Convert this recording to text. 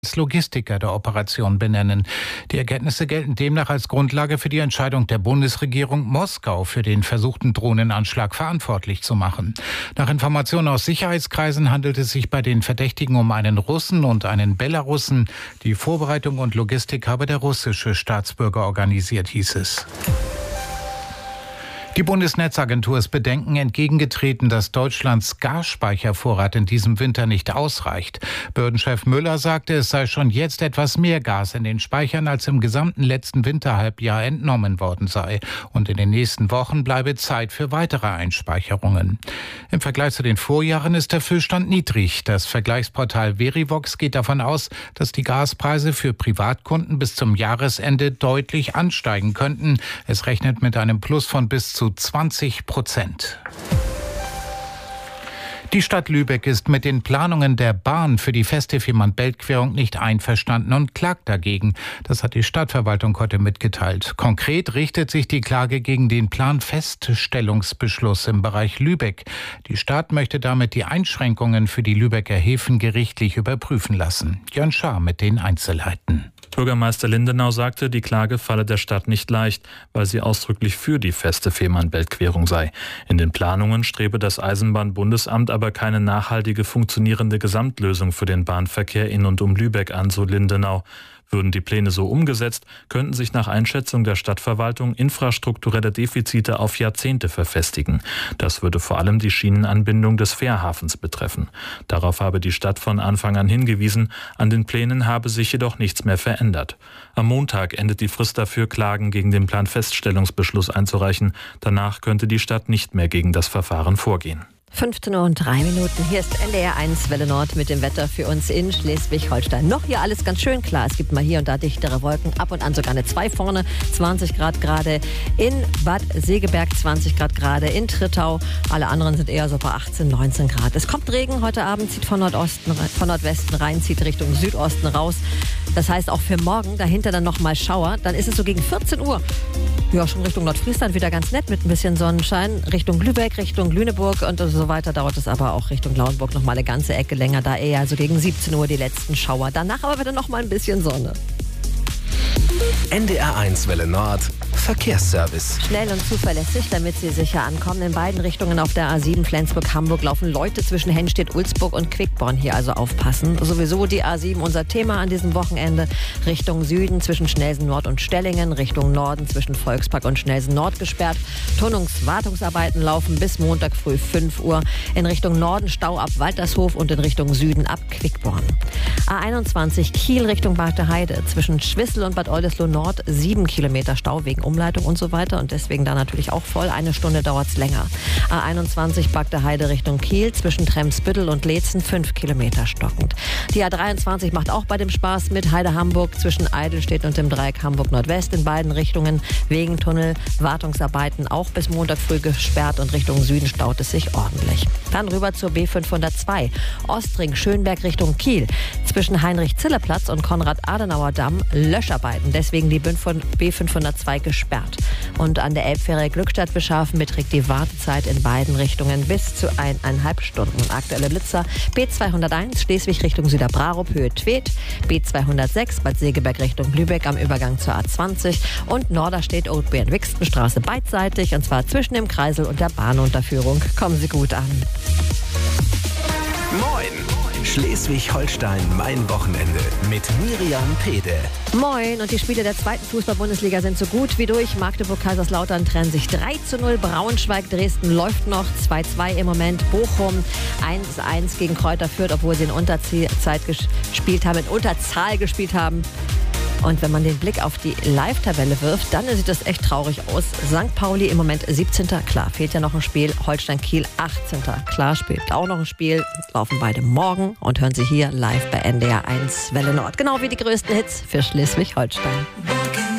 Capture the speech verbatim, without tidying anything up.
als Logistiker der Operation benennen. Die Ergebnisse gelten demnach als Grundlage für die Entscheidung der Bundesregierung, Moskau für den versuchten Drohnenanschlag verantwortlich zu machen. Nach Informationen aus Sicherheitskreisen handelt es sich bei den Verdächtigen um einen Russen und einen Belarussen. Die Vorbereitung und Logistik habe der russische Staatsbürger organisiert, hieß es. Die Bundesnetzagentur ist Bedenken entgegengetreten, dass Deutschlands Gasspeichervorrat in diesem Winter nicht ausreicht. Behördenchef Müller sagte, es sei schon jetzt etwas mehr Gas in den Speichern, als im gesamten letzten Winterhalbjahr entnommen worden sei. Und in den nächsten Wochen bleibe Zeit für weitere Einspeicherungen. Im Vergleich zu den Vorjahren ist der Füllstand niedrig. Das Vergleichsportal Verivox geht davon aus, dass die Gaspreise für Privatkunden bis zum Jahresende deutlich ansteigen könnten. Es rechnet mit einem Plus von bis zu zu zwanzig Prozent. Die Stadt Lübeck ist mit den Planungen der Bahn für die feste Fehmarn-Belt-Querung nicht einverstanden und klagt dagegen. Das hat die Stadtverwaltung heute mitgeteilt. Konkret richtet sich die Klage gegen den Planfeststellungsbeschluss im Bereich Lübeck. Die Stadt möchte damit die Einschränkungen für die Lübecker Häfen gerichtlich überprüfen lassen. Jörn Schaar mit den Einzelheiten. Bürgermeister Lindenau sagte, die Klage falle der Stadt nicht leicht, weil sie ausdrücklich für die feste Fehmarn-Belt-Querung sei. In den Planungen strebe das Eisenbahnbundesamt aber keine nachhaltige funktionierende Gesamtlösung für den Bahnverkehr in und um Lübeck an, so Lindenau. Würden die Pläne so umgesetzt, könnten sich nach Einschätzung der Stadtverwaltung infrastrukturelle Defizite auf Jahrzehnte verfestigen. Das würde vor allem die Schienenanbindung des Fährhafens betreffen. Darauf habe die Stadt von Anfang an hingewiesen. An den Plänen habe sich jedoch nichts mehr verändert. Am Montag endet die Frist dafür, Klagen gegen den Planfeststellungsbeschluss einzureichen. Danach könnte die Stadt nicht mehr gegen das Verfahren vorgehen. fünfzehn Uhr und drei Minuten. Hier ist N D R eins Welle Nord mit dem Wetter für uns in Schleswig-Holstein. Noch hier alles ganz schön klar. Es gibt mal hier und da dichtere Wolken. Ab und an sogar eine zwei vorne. zwanzig Grad gerade in Bad Segeberg, zwanzig Grad gerade in Trittau. Alle anderen sind eher so bei achtzehn, neunzehn Grad. Es kommt Regen. Heute Abend zieht von Nordosten, von Nordwesten rein, zieht Richtung Südosten raus. Das heißt auch für morgen dahinter dann nochmal Schauer. Dann ist es so gegen vierzehn Uhr. Ja, schon Richtung Nordfriesland wieder ganz nett mit ein bisschen Sonnenschein. Richtung Lübeck, Richtung Lüneburg und so weiter dauert es aber auch Richtung Lauenburg noch mal eine ganze Ecke länger. Da eher so gegen siebzehn Uhr die letzten Schauer. Danach aber wieder noch mal ein bisschen Sonne. N D R eins Welle Nord Verkehrsservice. Schnell und zuverlässig, damit Sie sicher ankommen. In beiden Richtungen auf der A sieben Flensburg-Hamburg laufen Leute zwischen Hennstedt-Ulzburg und Quickborn. Hier also aufpassen. Sowieso die A sieben unser Thema an diesem Wochenende. Richtung Süden zwischen Schnelsen Nord und Stellingen. Richtung Norden zwischen Volkspark und Schnelsen Nord gesperrt. Tunnungswartungsarbeiten laufen bis Montag früh fünf Uhr. In Richtung Norden Stau ab Waltershof und in Richtung Süden ab Quickborn. A einundzwanzig Kiel Richtung Bargteheide. Zwischen Schwissel und Bad Oldesloe Nord sieben Kilometer Stau wegen Umleitung und so weiter und deswegen da natürlich auch voll. Eine Stunde dauert es länger. A einundzwanzig Bargteheide Richtung Kiel zwischen Tremsbüttel und Leetzen fünf Kilometer stockend. Die A dreiundzwanzig macht auch bei dem Spaß mit. Heide Hamburg zwischen Eidelstedt und dem Dreieck Hamburg Nordwest in beiden Richtungen wegen Tunnel Wartungsarbeiten auch bis Montag früh gesperrt und Richtung Süden staut es sich ordentlich. Dann rüber zur B fünfhundertzwei Ostring Schönberg Richtung Kiel zwischen Heinrich-Zille-Platz und Konrad-Adenauer-Damm Löscharbeiten. Deswegen die B fünfhundertzwei gesperrt. Und an der Elbfähre Glückstadt-Beschafen beträgt die Wartezeit in beiden Richtungen bis zu eineinhalb Stunden. Aktuelle Blitzer B zweihunderteins Schleswig Richtung Süderbrarup Höhe Tweed, B zweihundertsechs Bad Segeberg Richtung Lübeck am Übergang zur A zwanzig und Norderstedt Old-Bern-Wixten-Straße beidseitig und zwar zwischen dem Kreisel und der Bahnunterführung. Kommen Sie gut an. Moin! Schleswig-Holstein, mein Wochenende mit Miriam Pede. Moin, und die Spiele der zweiten Fußball-Bundesliga sind so gut wie durch. Magdeburg-Kaiserslautern trennen sich drei zu null. Braunschweig-Dresden läuft noch zwei zu zwei im Moment. Bochum eins zu eins gegen Kräuter Fürth, obwohl sie in Unterzeit gespielt haben, in Unterzahl gespielt haben. Und wenn man den Blick auf die Live-Tabelle wirft, dann sieht das echt traurig aus. Sankt Pauli im Moment siebzehnter Klar, fehlt ja noch ein Spiel. Holstein-Kiel achtzehnter Klar, spielt auch noch ein Spiel. Laufen beide morgen und hören Sie hier live bei N D R eins Welle Nord. Genau wie die größten Hits für Schleswig-Holstein.